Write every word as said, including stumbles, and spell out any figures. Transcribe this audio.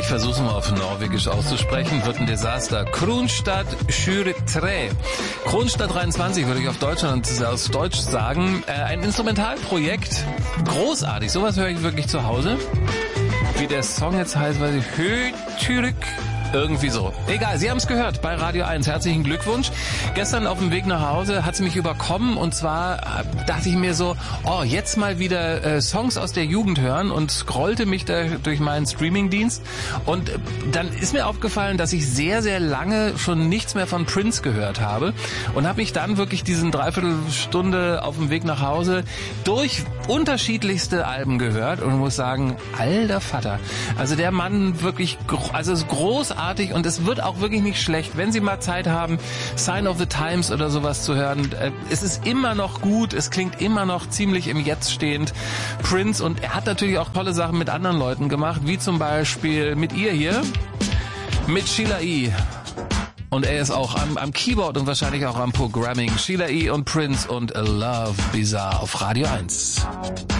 versuche es mal auf Norwegisch auszusprechen, wird ein Desaster. Kronstadt tjuetre. Kronstadt dreiundzwanzig würde ich auf Deutschland aus Deutsch sagen. Äh, ein Instrumentalprojekt. Großartig. Sowas höre ich wirklich zu Hause. Wie der Song jetzt heißt, weiß ich. Hötürk. Irgendwie so. Egal, Sie haben es gehört bei Radio eins. Herzlichen Glückwunsch. Gestern auf dem Weg nach Hause hat sie mich überkommen und zwar dachte ich mir so, oh, jetzt mal wieder äh, Songs aus der Jugend hören und scrollte mich da durch meinen Streamingdienst und äh, dann ist mir aufgefallen, dass ich sehr, sehr lange schon nichts mehr von Prince gehört habe und habe mich dann wirklich diesen Dreiviertelstunde auf dem Weg nach Hause durch unterschiedlichste Alben gehört und muss sagen, alter Vater. Also der Mann wirklich, also es ist großartig und es wird auch wirklich nicht schlecht, wenn Sie mal Zeit haben, Sign of the Times oder sowas zu hören. Es ist immer noch gut, es klingt immer noch ziemlich im Jetzt stehend. Prince, und er hat natürlich auch tolle Sachen mit anderen Leuten gemacht, wie zum Beispiel mit ihr hier, mit Sheila E. Und er ist auch am, am Keyboard und wahrscheinlich auch am Programming. Sheila E. und Prince und A Love Bizarre auf Radio eins.